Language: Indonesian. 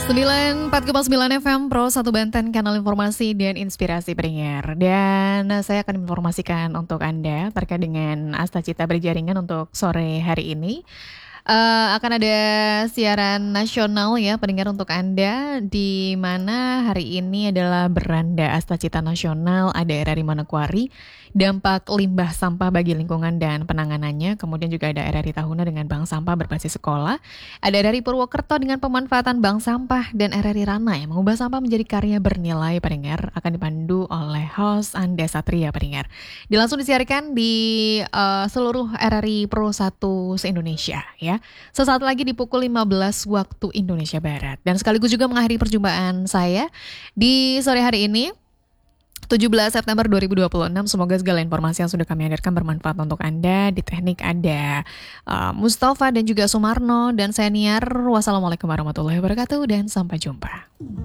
94,9 FM Pro 1 Banten, kanal informasi dan inspirasi pendengar. Dan saya akan informasikan untuk Anda terkait dengan Asta Cita Berjaringan untuk sore hari ini. Akan ada siaran nasional ya pendengar untuk Anda, di mana hari ini adalah beranda Asta Cita Nasional, ada RRI Manokwari, dampak limbah sampah bagi lingkungan dan penanganannya. Kemudian juga ada RRI Tahuna dengan bank sampah berbasis sekolah, ada RRI Purwokerto dengan pemanfaatan bank sampah, dan RRI Rana yang mengubah sampah menjadi karya bernilai pendengar, akan dipandu oleh host Anda Satria pendengar. Langsung disiarkan di seluruh RRI Pro 1 se-Indonesia ya. Sesaat lagi di pukul 15 waktu Indonesia Barat. Dan sekaligus juga mengakhiri perjumpaan saya di sore hari ini 17 September 2026. Semoga segala informasi yang sudah kami hadirkan bermanfaat untuk Anda. Di teknik ada Mustafa dan juga Sumarno, dan saya Niar. Wassalamualaikum warahmatullahi wabarakatuh dan sampai jumpa.